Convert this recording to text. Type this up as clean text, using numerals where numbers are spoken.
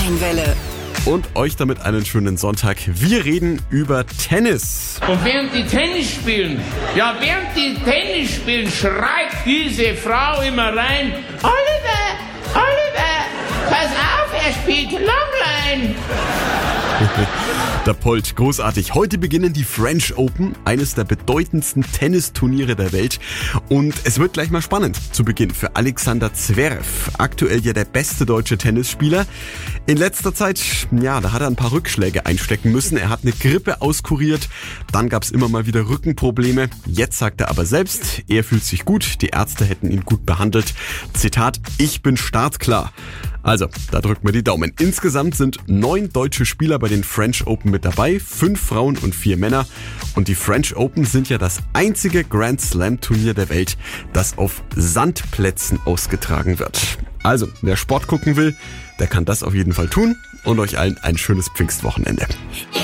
Rheinwelle. Und euch damit einen schönen Sonntag. Wir reden über Tennis. Und während die Tennis spielen, schreit diese Frau immer rein: Oliver, pass auf, er spielt Longline. Der Polt, großartig. Heute beginnen die French Open, eines der bedeutendsten Tennisturniere der Welt. Und es wird gleich mal spannend zu Beginn für Alexander Zverev. Aktuell ja der beste deutsche Tennisspieler. In letzter Zeit, da hat er ein paar Rückschläge einstecken müssen. Er hat eine Grippe auskuriert. Dann gab es immer mal wieder Rückenprobleme. Jetzt sagt er aber selbst, er fühlt sich gut. Die Ärzte hätten ihn gut behandelt. Zitat: Ich bin startklar. Also, da drückt mir die Daumen. Insgesamt sind 9 deutsche Spieler bei den French Open mit dabei, 5 Frauen und 4 Männer. Und die French Open sind ja das einzige Grand Slam Turnier der Welt, das auf Sandplätzen ausgetragen wird. Also, wer Sport gucken will, der kann das auf jeden Fall tun. Und euch allen ein schönes Pfingstwochenende.